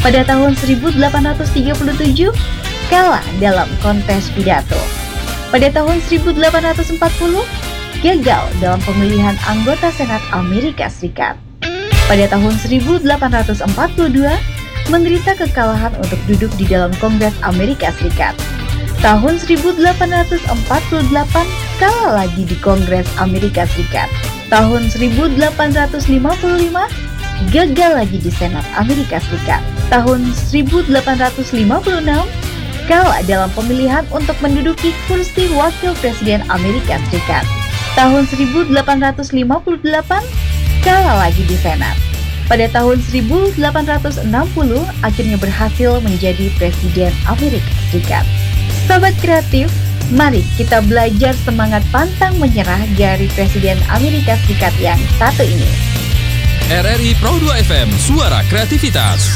Pada tahun 1837, kalah dalam kontes pidato. Pada tahun 1840, gagal dalam pemilihan anggota Senat Amerika Serikat. Pada tahun 1842, menderita kekalahan untuk duduk di dalam Kongres Amerika Serikat. Tahun 1848, kalah lagi di Kongres Amerika Serikat. Tahun 1855, gagal lagi di Senat Amerika Serikat. Tahun 1856, kalah dalam pemilihan untuk menduduki kursi Wakil Presiden Amerika Serikat. Tahun 1858, kalah lagi di Senat. Pada tahun 1860, akhirnya berhasil menjadi Presiden Amerika Serikat. Sobat kreatif, mari kita belajar semangat pantang menyerah dari Presiden Amerika Serikat yang satu ini. RRI Pro 2 FM, suara kreativitas.